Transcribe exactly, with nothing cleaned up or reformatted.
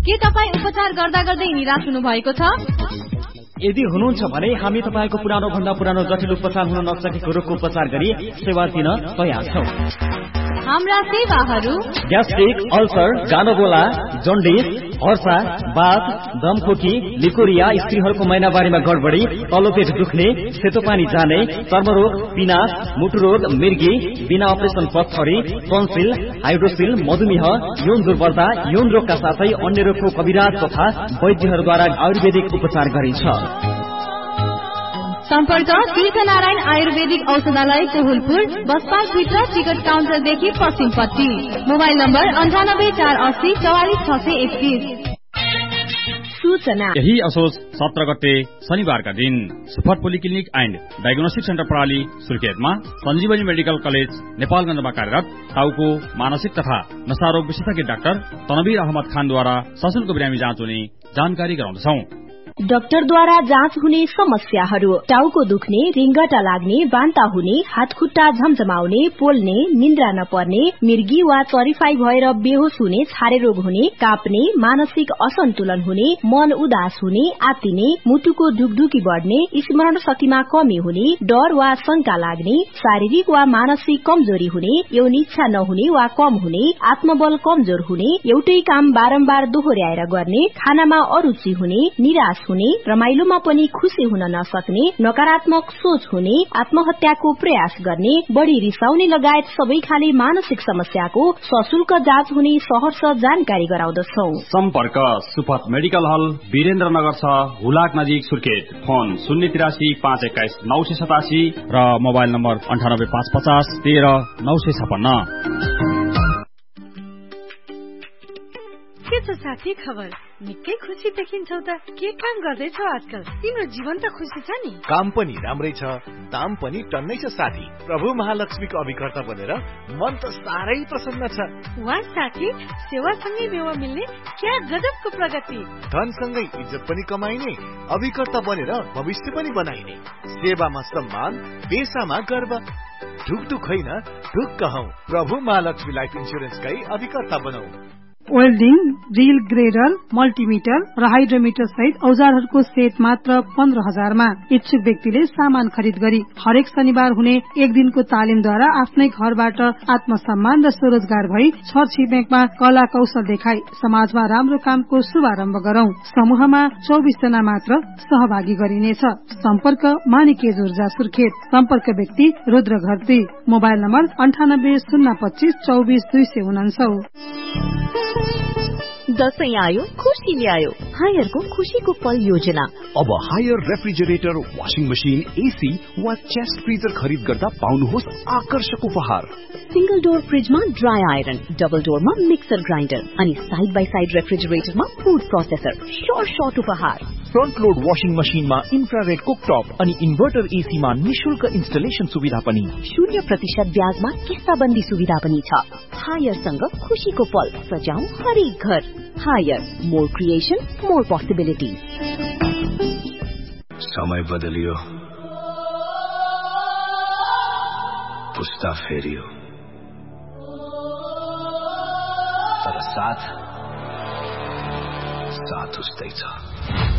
के तपाईँ उपचार गर्दा गर्दै निराश हुनु भएको छ? यदि हुनुहुन्छ भने हामी तपाईको पुरानो भन्दा पुरानो जटिल उपचार हुन नसकेको रोगको उपचार गरी सेवा दिन तयार छौं। हाम्रा सेवाहरू ग्यास्ट्रिक, अल्सर, गानोगोला, जन्डिस, हर्सा, बाथ, दमखोकी, लिकोरिया, स्त्रीहरूको महिनावारीमा गडबडी, तल्लो पेट दुख्ने, सेतो पानी जाने, चर्मरोग, पिनास, मुटुरोग, मिर्गी, बिना अपरेसन पत्थरी, टन्सिल, हाइड्रोसिल, मधुमेह, यौन दुर्बलता, यौन रोगका साथै अन्य रोगको कविराज तथा वैद्यहरूद्वारा आयुर्वेदिक उपचार गरिन्छ। सम्पर्क तीर्थनारायण आयुर्वेदिक औषधालय कोहुलपुर, बस पार्क भित्र टिकट काउन्टरदेखि पश्चिमपट्टि। मोबाइल नम्बर अन्ठानब्बे चार अस्सी चौवालिस छ सय एकतीस। सूचना यही असोज सत्र गते शनिबारका दिन सुफट पोलिक्लिनिक एन्ड डायग्नोस्टिक सेन्टर प्रणाली सुर्खेतमा सञ्जीवनी मेडिकल कलेज नेपालगञ्जमा कार्यरत टाउको मानसिक तथा नशारोग विशेषज्ञ डाक्टर तनवीर अहमद खानद्वारा सशुल्क बिरामी जाँच हुने जानकारी गराउँदछौं। डाक्टरद्वारा जाँच हुने समस्याहरू: टाउको दुख्ने, रिङ्गटा लाग्ने, बान्ता हुने, हात खुट्टा झमझमाउने, पोल्ने, निन्द्रा नपर्ने, मिर्गी वा चरिफाई भएर बेहोस हुने, छारे रोग हुने, काप्ने, मानसिक असन्तुलन हुने, मन उदास हुने, आत्तिने, मुटुको ढुकढुकी बढ्ने, स्मरण शक्तिमा कमी हुने, डर वा शंका लाग्ने, शारीरिक वा मानसिक कमजोरी हुने, यौन इच्छा नहुने वा कम हुने, आत्मबल कमजोर हुने, एउटै काम बारम्बार दोहोर्याएर गर्ने, खानामा अरुचि हुने, निराश हुने, रमाइलोमा पनि खुशी हुन नसक्ने, नकारात्मक सोच हुने, आत्महत्याको प्रयास गर्ने, बढ़ी रिसाउने लगायत सबै खाले मानसिक समस्याको सशुल्क जाँच हुने सहर्ष जानकारी गराउँदछौ। सम्पर्क सुपथ मेडिकल हल, वीरेन्द्रनगर छ, हुलाक नजिक, सुर्खेत। फोन शून्य तिरासी पाँच एक्काइस नौ सय सतासी र मोबाइल नम्बर अन्ठानब्बे पाँच पचास तेह्र नौ सय छपन्न। के छ साथी खबर? निकै खुसी देखिन्छौ त। के काम गर्दैछौ आजकल? तिम्रो जीवन त खुसी छ नि? काम पनि राम्रै छ, दाम पनि टन्नै छ साथी। प्रभु महालक्ष्मीको अभिकर्ता बनेर मन त साह्रै प्रसन्न छ। वाह साथी, सेवासँगै मेवा मिल्ने क्या गजबको प्रगति। धनसँगै इज्जत पनि कमाइने, अभिकर्ता बनेर भविष्य पनि बनाइने। सेवामा सम्मान, पेशामा गर्व। ढुकढुक होइन, ढुक्क हौ। प्रभु महालक्ष्मी लाइफ इन्स्योरेन्सकै अभिकर्ता बनौ। वेल्डिङ, ड्रिल, ग्रेडर, मल्टिमिटर र हाइड्रोमिटर सहित औजारहरूको सेट मात्र पन्ध्र हजारमा। इच्छुक व्यक्तिले सामान खरिद गरी हरेक शनिबार हुने एक दिनको तालिमद्वारा आफ्नै घरबाट आत्मसम्मान र स्वरोजगार भई छर छिमेकमा कला कौशल देखाई समाजमा राम्रो कामको शुभारम्भ गरौं। समूहमा चौबिस जना मात्र सहभागी गरिनेछ। सम्पर्क मानिकेज ऊर्जा सुर्खेत। सम्पर्क व्यक्ति रुद्र घरती। मोबाइल नम्बर अन्ठानब्बे शून्य पच्चीस चौबीस दुई सय उनान्सौ। दशैं आयो, खुशी ल्यायो। हायरको खुशीको पल योजना। अब higher refrigerator, washing machine, AC वा चेस्ट फ्रिजर खरिद गर्दा पाउनुहोस् आकर्षक उपहार। सिंगल डोर फ्रिजमा dry iron, double डोरमा mixer grinder अनि side by side रेफ्रिजरेटरमा food processor. Short short उपहार। फ्रन्ट लोड वाशिङ मशिनमा इन्फ्रारेड कुकटप अनि इन्भर्टर एसीमा निशुल्क इन्स्टलेसन सुविधा पनि। शून्य प्रतिशत ब्याजमा किस्ताबन्दी सुविधा पनि छ। हायरसँग खुशीको पल सजाऊ हरेक घर। Higher, more creation, more possibility. समय बदलियो, पुस्ता फेरियो, तर साथ साथ उस्तै छ।